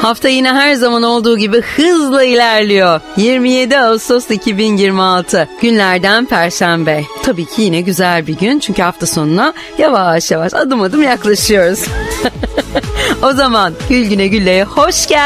Hafta yine her zaman olduğu gibi hızla ilerliyor. 27 Ağustos 2026. Günlerden Perşembe. Tabii ki yine güzel bir gün çünkü hafta sonuna yavaş yavaş adım adım yaklaşıyoruz. O zaman Gül Güne Gülle'ye hoş geldin.